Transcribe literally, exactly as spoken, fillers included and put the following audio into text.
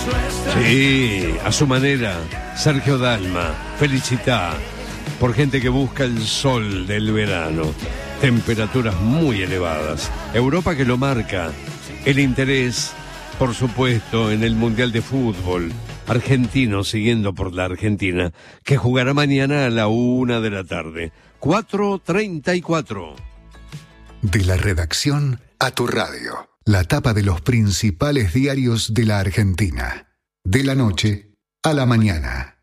Sí, a su manera, Sergio Dalma, felicita por gente que busca el sol del verano. Temperaturas muy elevadas. Europa que lo marca. El interés, por supuesto, en el Mundial de Fútbol. Argentino siguiendo por la Argentina, que jugará mañana a la una de la tarde. cuatro treinta y cuatro. De la redacción a tu radio. La tapa de los principales diarios de la Argentina. De la noche a la mañana.